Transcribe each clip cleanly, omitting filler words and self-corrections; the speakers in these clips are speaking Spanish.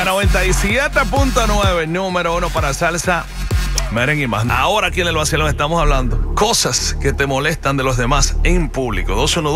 97.9, número 1 para salsa, merengue y más. Ahora aquí en el vacilón estamos hablando cosas que te molestan de los demás en público.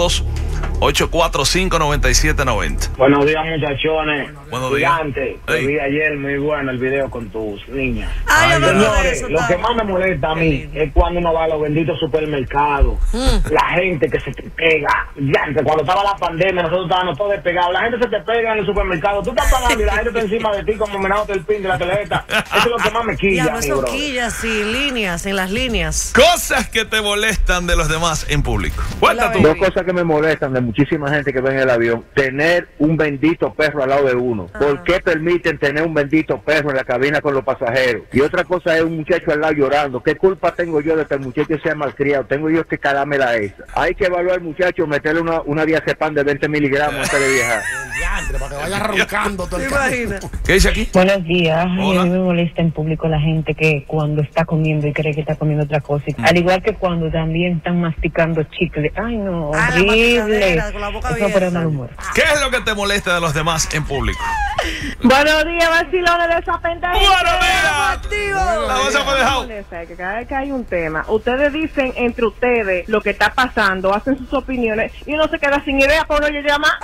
212-845-9790. Buenos días, muchachones. Buenos días. Gigante, te vi ayer muy bueno el video con tus niñas. Señores, lo que más me molesta a mí es cuando uno va a los benditos supermercados. La gente que se te pega. Ya, cuando estaba la pandemia, nosotros estábamos todos despegados. La gente se te pega en el supermercado. Tú estás pagando y la gente está encima de ti como menándote el pin de la tarjeta. Eso es lo que más me quilla. Ya, no son quillas y líneas en las líneas. Cosas que te molestan de los demás en público. Cuenta tú. Dos cosas que me molestan de muchísima gente que ve en el avión: tener un bendito perro al lado de uno. ¿Por qué permiten tener un bendito perro en la cabina con los pasajeros? Y otra cosa es un muchacho al lado llorando. ¿Qué culpa tengo yo de que el muchacho sea malcriado? Tengo yo que calármela esa. Hay que evaluar al muchacho, meterle una diazepam de 20 miligramos antes de viajar. Para que vaya roncando todo el camino. ¿Qué dice aquí? Buenos días. Hola. A mí me molesta en público la gente que cuando está comiendo y cree que está comiendo otra cosa. Al igual que cuando también están masticando chicle. Ay, no, horrible. Con la boca Eso abierta. pone mal humor. ¿Qué es lo que te molesta de los demás en público? Buenos días, vacilones de esa pendeja. ¡Buenos días! La voz se fue dejado. Que cada vez que hay un tema, ustedes dicen entre ustedes lo que está pasando, hacen sus opiniones y uno se queda sin idea por oye llama.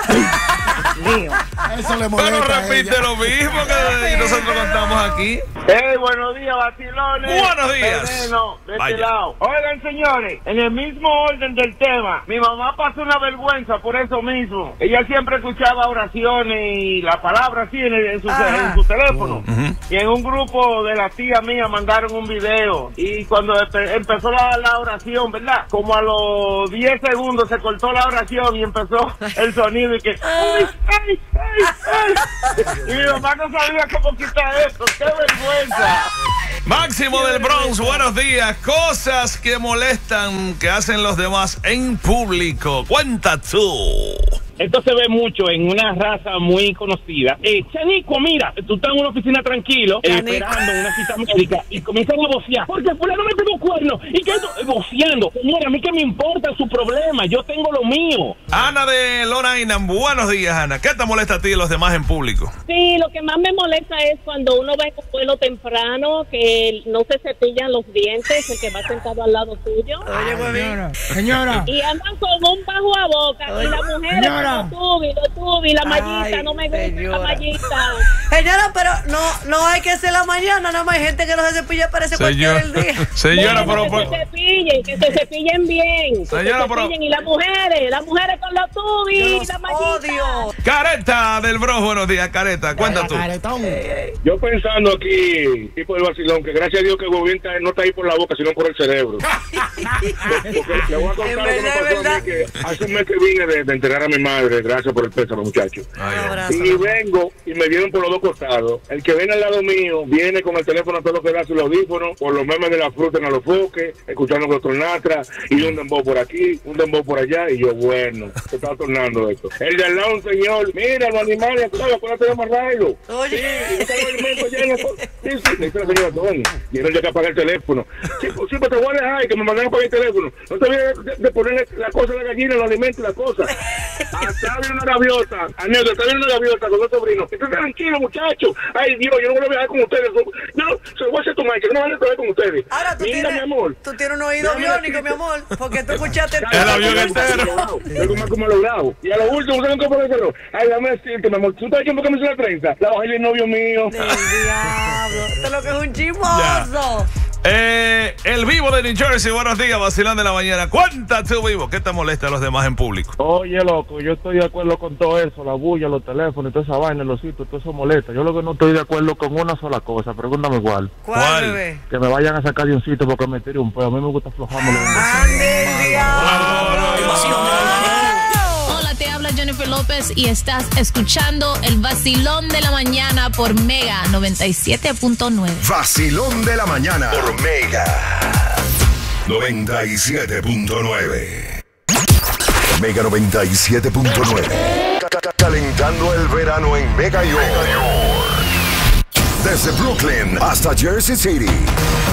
Mío. Eso le molesta. Pero a repite ella. lo mismo que nosotros contamos aquí. Hey, buenos días, vacilones. Buenos días. Veneno, de Vaya. este lado. Oigan, señores, en el mismo orden del tema, mi mamá pasó una vergüenza por eso mismo. Ella siempre escuchaba oraciones y la palabra así en su teléfono. Y en un grupo de las tías mías mandaron un video. Y cuando empezó la oración, ¿verdad? Como a los 10 segundos se cortó la oración y empezó el sonido y que... ¡Ay, ay, ay, ay! Y mi mamá no sabía cómo quitar esto. ¡Qué vergüenza! Máximo del Bronx, buenos días. Cosas que molestan que hacen los demás en público. Cuenta tú. Esto se ve mucho en una raza muy conocida. Chanico, mira, tú estás en una oficina tranquilo, esperando una cita médica y comienzan a vocear. Porque fulano me pegó cuerno. ¿Y qué esto? Voceando. Señora, a mí que me importa su problema. Yo tengo lo mío. Ana de Long Island, buenos días, Ana. ¿Qué te molesta a ti y los demás en público? Sí, lo que más me molesta es cuando uno va en un vuelo temprano, que no se cepillan los dientes, el que va sentado al lado tuyo. Oye, huevín. Señora. Y andan con un bajo a boca. Y la mujer, lo tuve, la mallita, no me gusta la mallita. Señora, pero no hay que hacer la mañana, nada más hay gente que no se cepilla, parece cualquier del día. Señora, Bueno, pero... que se cepillen bien. Señora, que se cepillen. Y las mujeres con los tubis, la mallita. Odio. Careta del Bronx, buenos días, Careta. Cuenta tú. Caretón. Yo pensando aquí, tipo el vacilón, que gracias a Dios que el gobierno no está ahí por la boca, sino por el cerebro. Porque le voy a contar lo que me pasó a mí, que hace un mes que vine de entregar a mi madre, gracias por el pésame, muchachos. Y vengo y me vienen por los dos costados. El que viene al lado mío viene con el teléfono a todo lo que da sus audífonos, por los memes de la fruta en los foques, escuchando con tornatra, y un dembow por aquí, un dembow por allá, y yo, bueno, se está tornando esto. El de al lado, un señor, mira los animales, claro, acuérdate de amarrarlo. Oye. Sí, está el alimento lleno. Sí, dice la señora Tony, y él ya que apagar el teléfono. Sí, pero te voy a dejar que me mandaron a apagar el teléfono. No te olvides de poner la cosa de la gallina, los alimentos y la cosa. Hasta viene una gaviota, anécdota, está viene una gaviota con dos sobrinos. Estoy tranquilo, muchachos. Ay, Dios, yo no voy a viajar con ustedes. No, se lo voy a hacer tomar, que no van a viajar con ustedes. Ahora tú Mira, tienes, mi amor. tú tienes un oído biónico, mi amor, porque tú escuchaste El avión entero. Yo como logrado. Y a lo último, ¿saben cómo le cerró? Ay, dame decirte, mi amor, ¿tú sabes quién fue que me hizo la trenza? La mujer del novio mío. del diablo. Esto es lo que es un chismoso. El Vivo de New Jersey, buenos días, vacilón de la mañana. Cuenta tú, Vivo, ¿qué te molesta a los demás en público? Oye, loco, yo estoy de acuerdo con todo eso, la bulla, los teléfonos, toda esa vaina, los sitios, todo eso molesta. Yo lo que no estoy de acuerdo con una sola cosa, pregúntame cuál. ¿Cuál, bebé? Que me vayan a sacar de un sitio porque me tiré un pedo. A mí me gusta aflojarme. ¡Ande el diablo! Hola, te habla Jennifer López y estás escuchando el vacilón de la mañana por Mega 97.9. Vacilón de la mañana por Mega 97.9. Mega 97.9. Calentando el verano en Mega York. Desde Brooklyn hasta Jersey City.